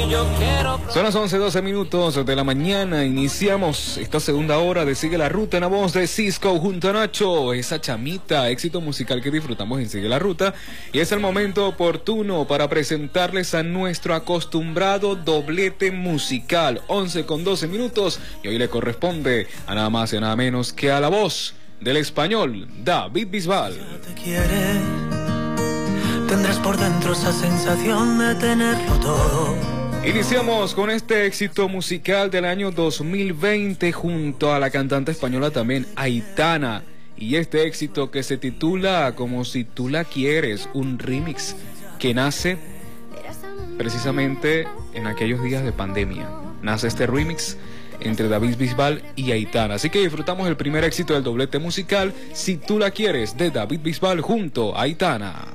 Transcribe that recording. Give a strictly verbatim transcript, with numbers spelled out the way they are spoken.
Son las once doce minutos de la mañana. Iniciamos esta segunda hora de Sigue la Ruta en la voz de Cisco junto a Nacho. Esa chamita, éxito musical que disfrutamos en Sigue la Ruta. Y es el momento oportuno para presentarles a nuestro acostumbrado doblete musical. once con doce minutos. Y hoy le corresponde a nada más y a nada menos que a la voz del español David Bisbal. Te quiere, tendrás por dentro esa sensación de tenerlo todo. Iniciamos con este éxito musical del año dos mil veinte junto a la cantante española también Aitana, y este éxito que se titula Como si tú la quieres, un remix que nace precisamente en aquellos días de pandemia. Nace este remix entre David Bisbal y Aitana, así que disfrutamos el primer éxito del doblete musical, Si tú la quieres, de David Bisbal junto a Aitana.